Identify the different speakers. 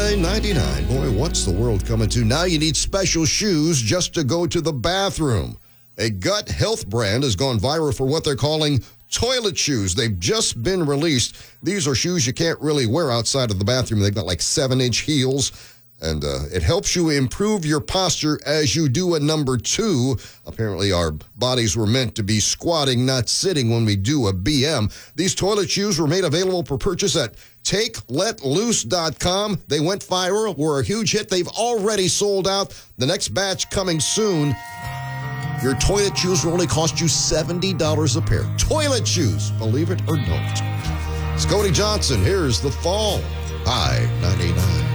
Speaker 1: $9.99. Boy, what's the world coming to? Now you need special shoes just to go to the bathroom. A gut health brand has gone viral for what they're calling toilet shoes. They've just been released. These are shoes you can't really wear outside of the bathroom. They've got like 7-inch heels, and it helps you improve your posture as you do a number 2. Apparently, our bodies were meant to be squatting, not sitting when we do a BM. These toilet shoes were made available for purchase at TakeLetLoose.com. They went viral, were a huge hit. They've already sold out. The next batch coming soon. Your toilet shoes will only cost you $70 a pair. Toilet shoes, believe it or don't. It's Cody Johnson. Here's the Fall High 99.